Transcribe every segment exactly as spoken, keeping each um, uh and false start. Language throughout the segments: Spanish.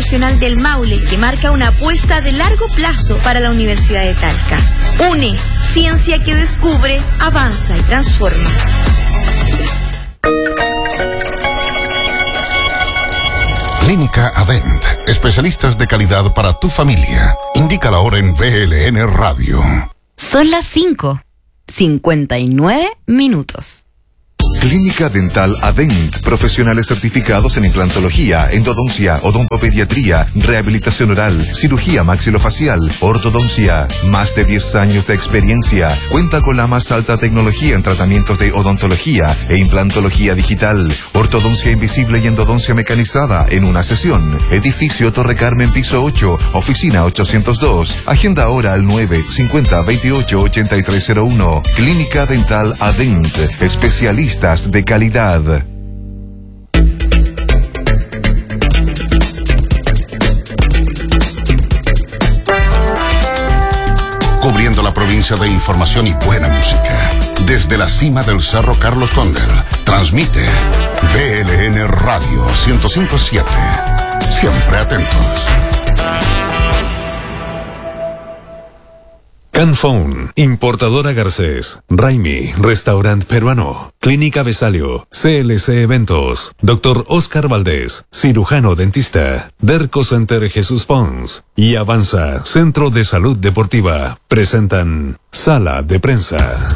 Nacional del Maule, que marca una apuesta de largo plazo para la Universidad de Talca. UNE, ciencia que descubre, avanza y transforma. Clínica Adent, especialistas de calidad para tu familia. Indica la hora en V L N Radio. Son las cinco, cincuenta y nueve minutos. Clínica Dental Adent, profesionales certificados en implantología, endodoncia, odontopediatría, rehabilitación oral, cirugía maxilofacial, ortodoncia. Más de diez años de experiencia. Cuenta con la más alta tecnología en tratamientos de odontología e implantología digital, ortodoncia invisible y endodoncia mecanizada en una sesión. Edificio Torre Carmen, piso ocho, oficina ochocientos dos. Agenda ahora al nueve cincuenta veintiocho ochenta y tres cero uno. Clínica Dental Adent, especialistas de calidad. Cubriendo la provincia de información y buena música. Desde la cima del Cerro Carlos Cóndor, transmite V L N Radio ciento cinco punto siete. Siempre atentos. Canphone, importadora Garcés, Raimi, restaurante peruano, Clínica Besalio, C L C Eventos, Doctor Oscar Valdés, cirujano dentista, Derco Center Jesús Pons y Avanza, Centro de Salud Deportiva, presentan Sala de Prensa.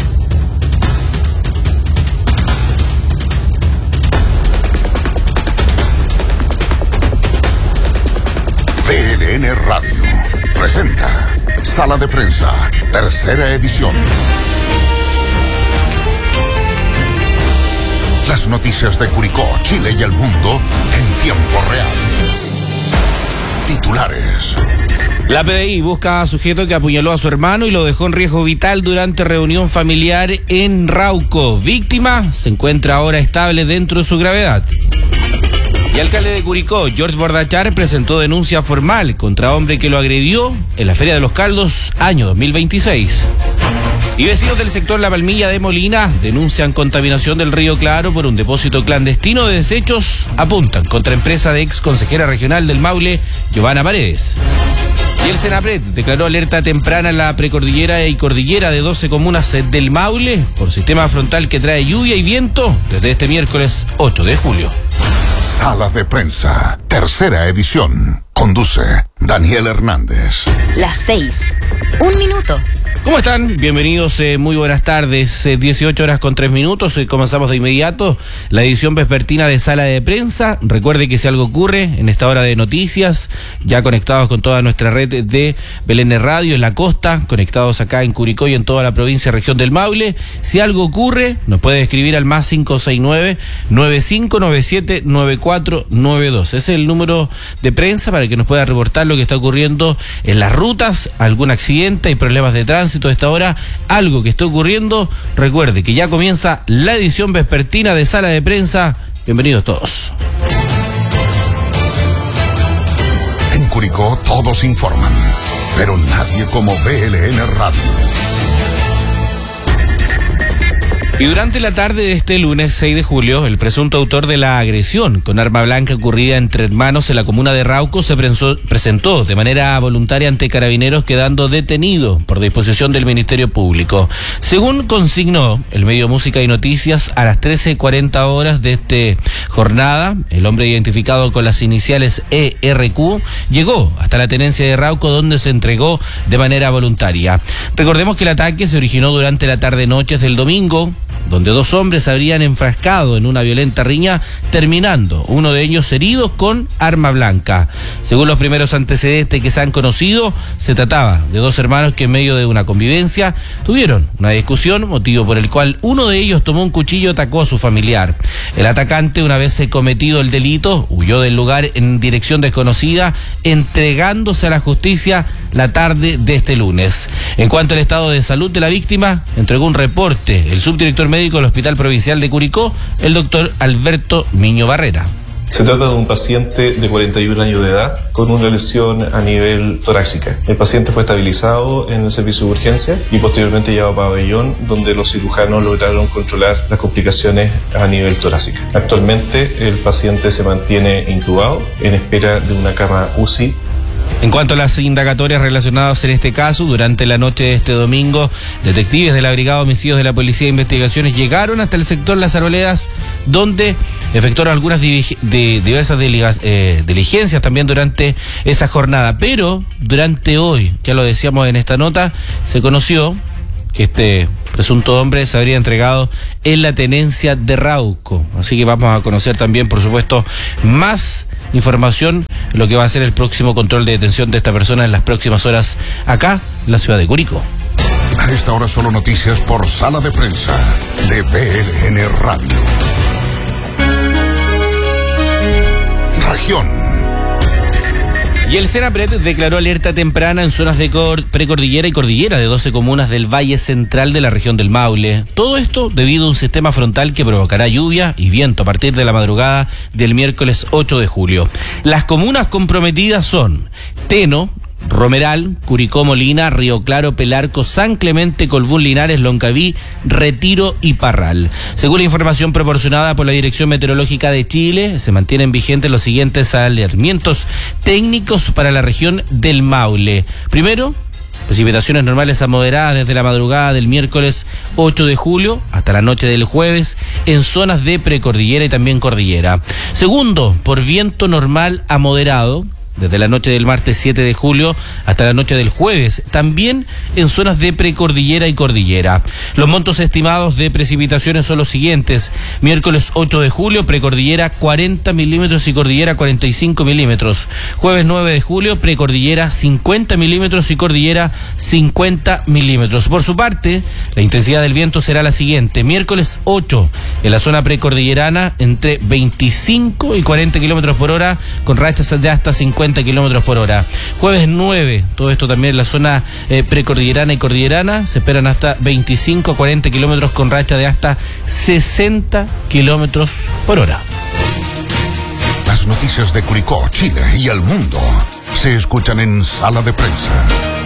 V L N Radio presenta Sala de Prensa, tercera edición. Las noticias de Curicó, Chile y el mundo en tiempo real. Titulares. La P D I busca a sujeto que apuñaló a su hermano y lo dejó en riesgo vital durante reunión familiar en Rauco. Víctima se encuentra ahora estable dentro de su gravedad. Y el alcalde de Curicó, George Bordachar, presentó denuncia formal contra hombre que lo agredió en la Feria de los Caldos, año dos mil veintiséis. Y vecinos del sector La Palmilla de Molina denuncian contaminación del río Claro por un depósito clandestino de desechos. Apuntan contra empresa de ex consejera regional del Maule, Giovanna Paredes. Y el Senapred declaró alerta temprana en la precordillera y cordillera de doce comunas del Maule por sistema frontal que trae lluvia y viento desde este miércoles ocho de julio. Sala de Prensa, tercera edición. Conduce Daniel Hernández. Las seis, un minuto. ¿Cómo están? Bienvenidos, eh, muy buenas tardes, eh, dieciocho horas con tres minutos, eh, comenzamos de inmediato la edición vespertina de Sala de Prensa. Recuerde que si algo ocurre en esta hora de noticias, ya conectados con toda nuestra red de Belén Radio en la costa, conectados acá en Curicó y en toda la provincia y región del Maule, si algo ocurre, nos puede escribir al más cinco seis nueve, nueve cinco nueve siete, nueve cuatro nueve dos. Ese es el número de prensa para que nos pueda reportar lo que está ocurriendo en las rutas, algún accidente, hay problemas de tránsito a esta hora, algo que está ocurriendo. Recuerde que ya comienza la edición vespertina de Sala de Prensa. Bienvenidos todos. En Curicó todos informan, pero nadie como V L N Radio. Y durante la tarde de este lunes seis de julio, el presunto autor de la agresión con arma blanca ocurrida entre hermanos en la comuna de Rauco se presentó de manera voluntaria ante carabineros, quedando detenido por disposición del Ministerio Público. Según consignó el medio Música y Noticias, a las trece cuarenta horas de esta jornada, el hombre identificado con las iniciales E R Q llegó hasta la tenencia de Rauco, donde se entregó de manera voluntaria. Recordemos que el ataque se originó durante la tarde-noches del domingo, donde dos hombres se habrían enfrascado en una violenta riña, terminando uno de ellos herido con arma blanca. Según los primeros antecedentes que se han conocido, se trataba de dos hermanos que en medio de una convivencia tuvieron una discusión, motivo por el cual uno de ellos tomó un cuchillo y atacó a su familiar. El atacante, una vez cometido el delito, huyó del lugar en dirección desconocida, entregándose a la justicia la tarde de este lunes. En cuanto al estado de salud de la víctima, entregó un reporte el subdirector médico del Hospital Provincial de Curicó, el doctor Alberto Miño Barrera. Se trata de un paciente de cuarenta y un años de edad con una lesión a nivel torácica. El paciente fue estabilizado en el servicio de urgencia y posteriormente llevado a pabellón, donde los cirujanos lograron controlar las complicaciones a nivel torácica. Actualmente el paciente se mantiene intubado en espera de una cama U C I. En cuanto a las indagatorias relacionadas en este caso, durante la noche de este domingo, detectives de la Brigada de Homicidios de la Policía de Investigaciones llegaron hasta el sector Las Arboledas, donde efectuaron algunas de diversas diligencias, eh, diligencias también durante esa jornada. Pero durante hoy, ya lo decíamos en esta nota, se conoció que este presunto hombre se habría entregado en la tenencia de Rauco. Así que vamos a conocer también, por supuesto, más información, lo que va a ser el próximo control de detención de esta persona en las próximas horas acá, en la ciudad de Curicó. A esta hora solo noticias por Sala de Prensa de B L N Radio. Región. Y el Senapred declaró alerta temprana en zonas de precordillera y cordillera de doce comunas del Valle Central de la región del Maule. Todo esto debido a un sistema frontal que provocará lluvia y viento a partir de la madrugada del miércoles ocho de julio. Las comunas comprometidas son Teno, Romeral, Curicó, Molina, Río Claro, Pelarco, San Clemente, Colbún, Linares, Loncaví, Retiro y Parral. Según la información proporcionada por la Dirección Meteorológica de Chile, se mantienen vigentes los siguientes alertamientos técnicos para la región del Maule. Primero, precipitaciones normales a moderadas desde la madrugada del miércoles ocho de julio hasta la noche del jueves en zonas de precordillera y también cordillera. Segundo, por viento normal a moderado desde la noche del martes siete de julio hasta la noche del jueves, también en zonas de precordillera y cordillera. Los montos estimados de precipitaciones son los siguientes: miércoles ocho de julio, precordillera cuarenta milímetros y cordillera cuarenta y cinco milímetros. Jueves nueve de julio, precordillera cincuenta milímetros y cordillera cincuenta milímetros. Por su parte, la intensidad del viento será la siguiente: miércoles ocho, en la zona precordillerana, entre veinticinco y cuarenta kilómetros por hora, con rachas de hasta cincuenta kilómetros por hora. Jueves nueve, todo esto también en la zona eh, precordillerana y cordillerana, se esperan hasta veinticinco a cuarenta kilómetros con racha de hasta sesenta kilómetros por hora. Las noticias de Curicó, Chile y el mundo se escuchan en Sala de Prensa.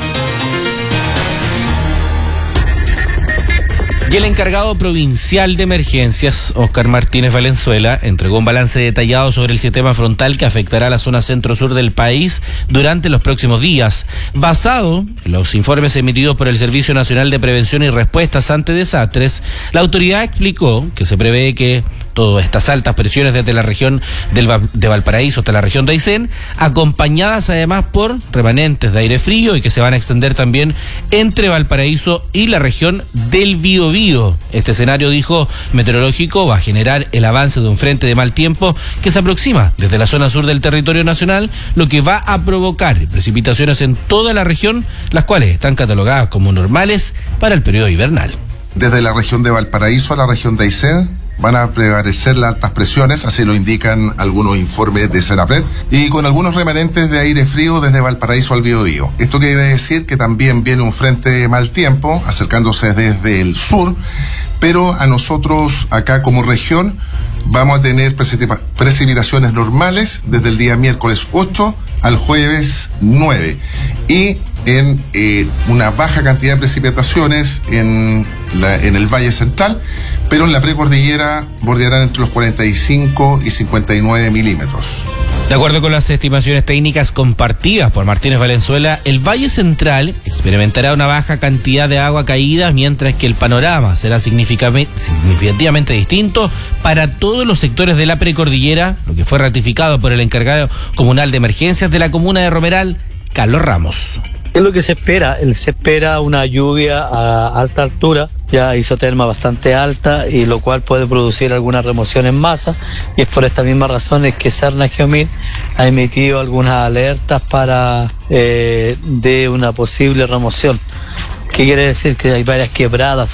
Y el encargado provincial de emergencias, Óscar Martínez Valenzuela, entregó un balance detallado sobre el sistema frontal que afectará a la zona centro-sur del país durante los próximos días. Basado en los informes emitidos por el Servicio Nacional de Prevención y Respuestas ante Desastres, la autoridad explicó que se prevé que todas estas altas presiones desde la región del, de Valparaíso hasta la región de Aysén, acompañadas además por remanentes de aire frío y que se van a extender también entre Valparaíso y la región del Biobío. Este escenario, dijo, meteorológico va a generar el avance de un frente de mal tiempo que se aproxima desde la zona sur del territorio nacional, lo que va a provocar precipitaciones en toda la región, las cuales están catalogadas como normales para el periodo invernal. Desde la región de Valparaíso a la región de Aysén van a prevalecer las altas presiones, así lo indican algunos informes de Senapred, y con algunos remanentes de aire frío desde Valparaíso al Biobío. Esto quiere decir que también viene un frente de mal tiempo acercándose desde el sur, pero a nosotros acá como región vamos a tener precipitaciones normales desde el día miércoles ocho al jueves nueve y en eh, una baja cantidad de precipitaciones en, la, en el Valle Central, pero en la precordillera bordearán entre los cuarenta y cinco y cincuenta y nueve milímetros. De acuerdo con las estimaciones técnicas compartidas por Martínez Valenzuela, el Valle Central experimentará una baja cantidad de agua caída, mientras que el panorama será significativamente distinto para todos los sectores de la precordillera, lo que fue ratificado por el encargado comunal de emergencias de la comuna de Romeral, Carlos Ramos. ¿Qué es lo que se espera? Se espera una lluvia a alta altura, ya isoterma bastante alta, y lo cual puede producir alguna remoción en masa, y es por esta misma razón es que Serna Geomil ha emitido algunas alertas para eh, de una posible remoción. ¿Qué quiere decir? Que hay varias quebradas,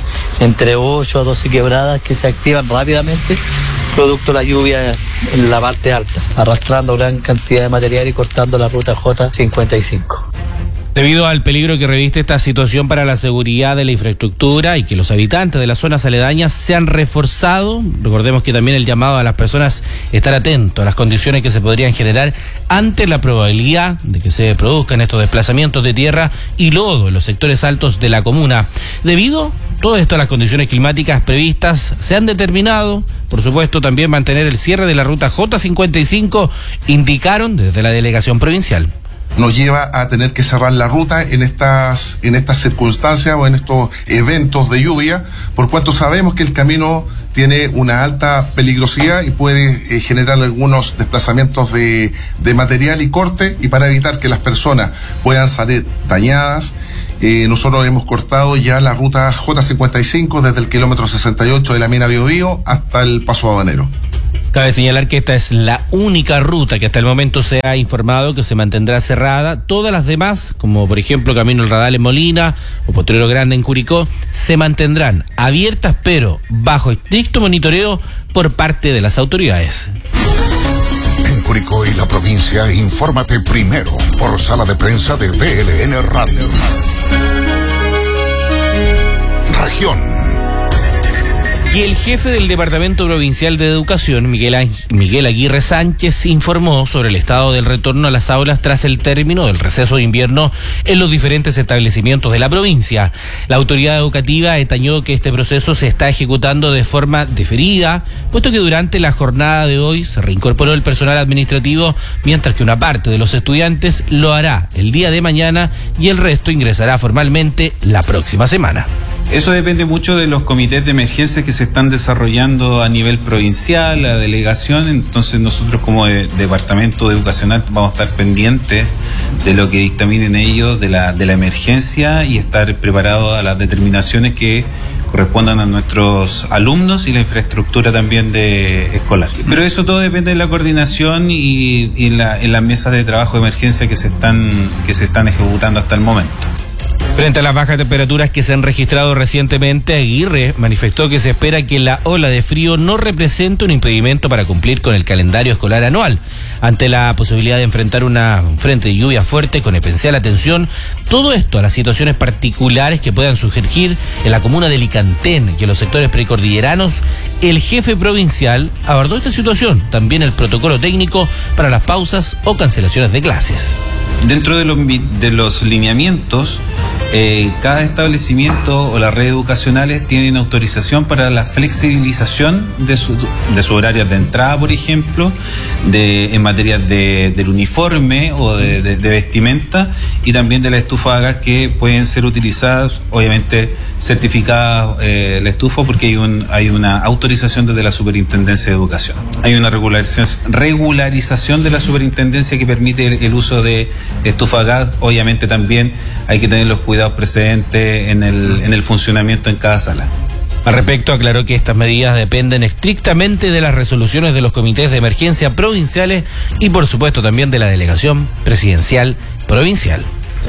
entre ocho a doce quebradas que se activan rápidamente producto de la lluvia en la parte alta, arrastrando gran cantidad de material y cortando la ruta J cincuenta y cinco. Debido al peligro que reviste esta situación para la seguridad de la infraestructura y que los habitantes de las zonas aledañas se han reforzado, recordemos que también el llamado a las personas estar atentos a las condiciones que se podrían generar ante la probabilidad de que se produzcan estos desplazamientos de tierra y lodo en los sectores altos de la comuna. Debido todo esto a las condiciones climáticas previstas, se han determinado, por supuesto, también mantener el cierre de la ruta J cincuenta y cinco, indicaron desde la delegación provincial. Nos lleva a tener que cerrar la ruta en estas, en estas circunstancias o en estos eventos de lluvia, por cuanto sabemos que el camino tiene una alta peligrosidad y puede eh, generar algunos desplazamientos de, de material y corte, y para evitar que las personas puedan salir dañadas, eh, nosotros hemos cortado ya la ruta J cincuenta y cinco desde el kilómetro sesenta y ocho de la mina Biobío hasta el Paso Habanero. Cabe señalar que esta es la única ruta que hasta el momento se ha informado que se mantendrá cerrada. Todas las demás, como por ejemplo Camino El Radal en Molina o Potrero Grande en Curicó, se mantendrán abiertas pero bajo estricto monitoreo por parte de las autoridades. En Curicó y la provincia, infórmate primero por sala de prensa de V L N Radio. Región. Y el jefe del Departamento Provincial de Educación, Miguel, Miguel Aguirre Sánchez, informó sobre el estado del retorno a las aulas tras el término del receso de invierno en los diferentes establecimientos de la provincia. La autoridad educativa detalló que este proceso se está ejecutando de forma diferida, puesto que durante la jornada de hoy se reincorporó el personal administrativo, mientras que una parte de los estudiantes lo hará el día de mañana y el resto ingresará formalmente la próxima semana. Eso depende mucho de los comités de emergencia que se están desarrollando a nivel provincial, la delegación. Entonces nosotros como de, departamento educacional vamos a estar pendientes de lo que dictaminen ellos de la, de la emergencia y estar preparados a las determinaciones que correspondan a nuestros alumnos y la infraestructura también de escolar. Pero eso todo depende de la coordinación y, y la, en las mesas de trabajo de emergencia que se están, que se están ejecutando hasta el momento. Frente a las bajas temperaturas que se han registrado recientemente, Aguirre manifestó que se espera que la ola de frío no represente un impedimento para cumplir con el calendario escolar anual. Ante la posibilidad de enfrentar una frente de lluvia fuerte, con especial atención, todo esto a las situaciones particulares que puedan surgir en la comuna de Licantén y en los sectores precordilleranos, el jefe provincial abordó esta situación, también el protocolo técnico para las pausas o cancelaciones de clases. Dentro de los, de los lineamientos, eh, cada establecimiento o las redes educacionales tienen autorización para la flexibilización de, su, de sus horarios de entrada, por ejemplo, de, en materia de, del uniforme o de, de, de vestimenta, y también de la estufa a gas, que pueden ser utilizadas, obviamente certificadas eh, la estufa, porque hay, un, hay una autorización desde la Superintendencia de Educación. Hay una regularización, regularización de la Superintendencia que permite el, el uso de estufa a gas. Obviamente también hay que tener los cuidados precedentes en el, en el funcionamiento en cada sala. Al respecto, aclaró que estas medidas dependen estrictamente de las resoluciones de los comités de emergencia provinciales y por supuesto también de la delegación presidencial provincial.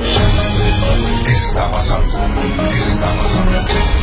Está pasando, está pasando.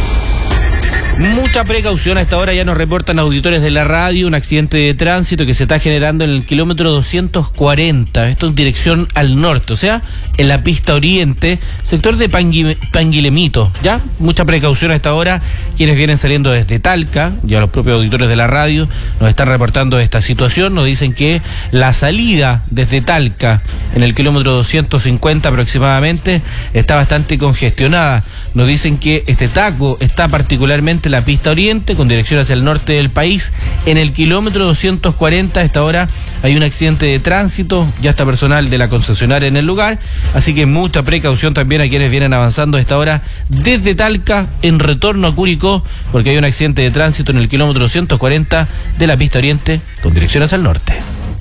Mucha precaución a esta hora, ya nos reportan auditores de la radio, un accidente de tránsito que se está generando en el kilómetro doscientos cuarenta, esto en dirección al norte, o sea, en la pista oriente, sector de Pangui, Panguilemito, ¿ya? Mucha precaución a esta hora, quienes vienen saliendo desde Talca, ya los propios auditores de la radio nos están reportando esta situación, nos dicen que la salida desde Talca, en el kilómetro doscientos cincuenta aproximadamente, está bastante congestionada, nos dicen que este taco está particularmente la pista oriente con dirección hacia el norte del país. En el kilómetro doscientos cuarenta a esta hora hay un accidente de tránsito, ya está personal de la concesionaria en el lugar, así que mucha precaución también a quienes vienen avanzando a esta hora desde Talca en retorno a Curicó, porque hay un accidente de tránsito en el kilómetro doscientos cuarenta de la pista oriente con dirección hacia el norte.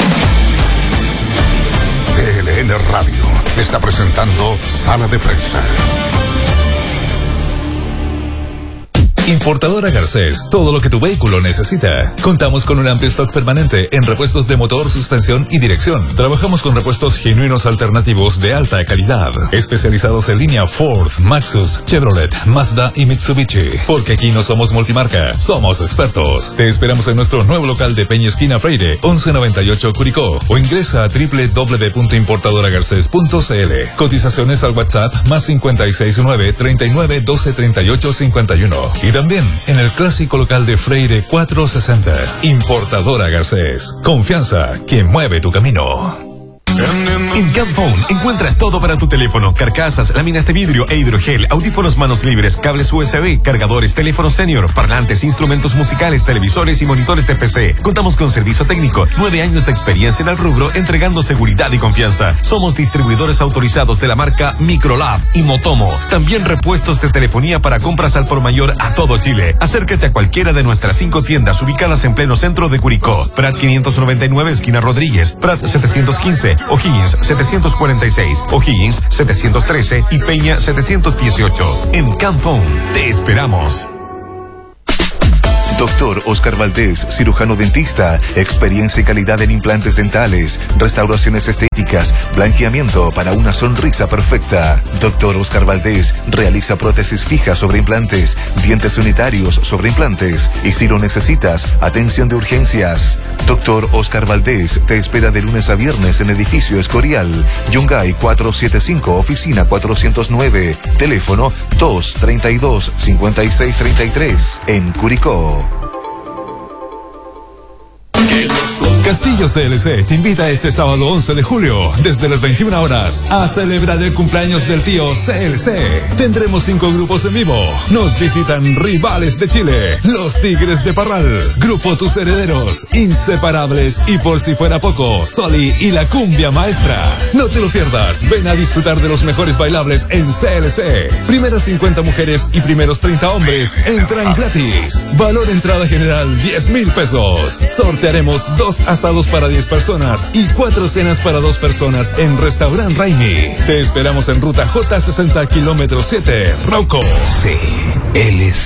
V L N Radio está presentando Sala de Prensa. Importadora Garcés, todo lo que tu vehículo necesita. Contamos con un amplio stock permanente en repuestos de motor, suspensión y dirección. Trabajamos con repuestos genuinos alternativos de alta calidad, especializados en línea Ford, Maxus, Chevrolet, Mazda y Mitsubishi. Porque aquí no somos multimarca, somos expertos. Te esperamos en nuestro nuevo local de Peña Esquina Freire, once noventa y ocho Curicó, o ingresa a doble u doble u doble u punto importadora garcés punto c l. Cotizaciones al WhatsApp más cincuenta y seis nueve, treinta y nueve, doce, treinta y ocho, cincuenta y uno. Y también en el clásico local de Freire cuatrocientos sesenta. Importadora Garcés. Confianza que mueve tu camino. En Camphone encuentras todo para tu teléfono: carcasas, láminas de vidrio e hidrogel, audífonos manos libres, cables U S B, cargadores, teléfonos senior, parlantes, instrumentos musicales, televisores y monitores de P C. Contamos con servicio técnico, nueve años de experiencia en el rubro, entregando seguridad y confianza. Somos distribuidores autorizados de la marca Microlab y Motomo. También repuestos de telefonía para compras al por mayor a todo Chile. Acércate a cualquiera de nuestras cinco tiendas ubicadas en pleno centro de Curicó: Prat quinientos noventa y nueve, esquina Rodríguez; Prat setecientos quince, O'Higgins setecientos cuarenta y seis, O'Higgins setecientos trece y Peña setecientos dieciocho. En Camphone te esperamos. Doctor Oscar Valdés, cirujano dentista, experiencia y calidad en implantes dentales, restauraciones estéticas, blanqueamiento para una sonrisa perfecta. Doctor Oscar Valdés realiza prótesis fijas sobre implantes, dientes unitarios sobre implantes y, si lo necesitas, atención de urgencias. Doctor Oscar Valdés te espera de lunes a viernes en edificio Escorial, Yungay cuatrocientos setenta y cinco, oficina cuatrocientos nueve, teléfono dos treinta y dos, cincuenta y seis treinta y tres, en Curicó. Castillo C L C te invita este sábado once de julio, desde las veintiuna horas, a celebrar el cumpleaños del tío C L C. Tendremos cinco grupos en vivo. Nos visitan Rivales de Chile, Los Tigres de Parral, Grupo Tus Herederos, Inseparables y, por si fuera poco, Soli y la Cumbia Maestra. No te lo pierdas, ven a disfrutar de los mejores bailables en C L C. Primeras cincuenta mujeres y primeros treinta hombres entran gratis. Valor entrada general diez mil pesos. Sortearemos dos asados para diez personas y cuatro cenas para dos personas en Restaurant Raimi. Te esperamos en ruta J sesenta, kilómetro siete, Rauco. C L C.